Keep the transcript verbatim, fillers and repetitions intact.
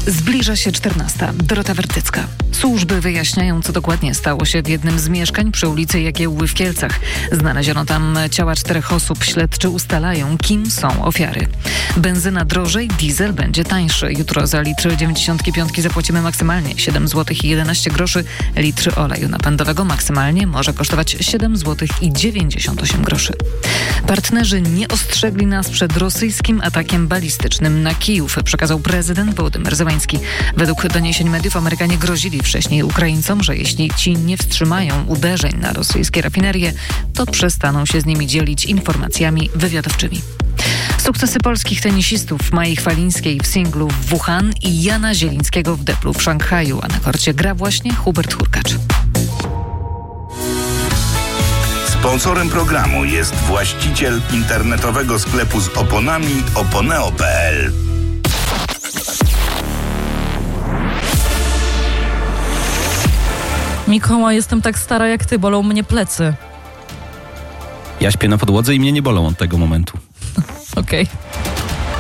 Zbliża się czternasta. Dorota Wertycka. Służby wyjaśniają, co dokładnie stało się w jednym z mieszkań przy ulicy Jagiełły w Kielcach. Znaleziono tam ciała czterech osób. Śledczy ustalają, kim są ofiary. Benzyna drożej, diesel będzie tańszy. Jutro za litr dziewięćdziesiątki piątki zapłacimy maksymalnie siedem złotych i jedenaście groszy. Litr oleju napędowego maksymalnie może kosztować siedem złotych i dziewięćdziesiąt osiem groszy. Partnerzy nie ostrzegli nas przed rosyjskim atakiem balistycznym na Kijów, przekazał prezydent Wołodymyr Zełański. Według doniesień mediów Amerykanie grozili wcześniej Ukraińcom, że jeśli ci nie wstrzymają uderzeń na rosyjskie rafinerie, to przestaną się z nimi dzielić informacjami wywiadowczymi. Sukcesy polskich tenisistów Mai Chwalińskiej w singlu w Wuhan i Jana Zielińskiego w deblu w Szanghaju, a na korcie gra właśnie Hubert Hurkacz. Sponsorem programu jest właściciel internetowego sklepu z oponami oponeo kropka pe el. Mikołaj, jestem tak stara jak ty, bolą mnie plecy. Ja śpię na podłodze i mnie nie bolą od tego momentu. Okej. Okay.